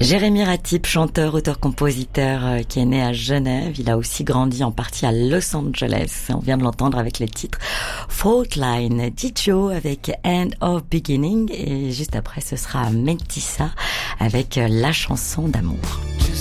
Jérémy Ratip, chanteur, auteur-compositeur qui est né à Genève. Il a aussi grandi en partie à Los Angeles. On vient de l'entendre avec le titre Fault Line. Dijo avec End of Beginning. Et juste après, ce sera Mentissa avec la chanson d'amour.